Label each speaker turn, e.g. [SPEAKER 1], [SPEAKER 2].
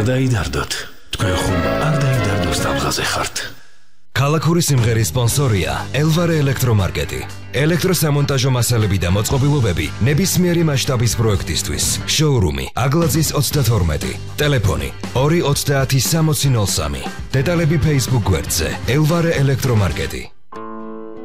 [SPEAKER 1] არ დაიდარდოთ. თქვენ ხომ არ დაიდარდოს დამღაზე ხართ.
[SPEAKER 2] ქალაქური სიმღერის სპონსორია ელვარე ელექტრომარკეტი. ელექტროსამონტაჟო მასალები და მოწყობილობები ნებისმიერი მასშტაბის პროექტისთვის. შოურუმი აგლაძის 32. ტელეფონი 290 6003. დეტალები Facebook გვერდზე ელვარე ელექტრომარკეტი.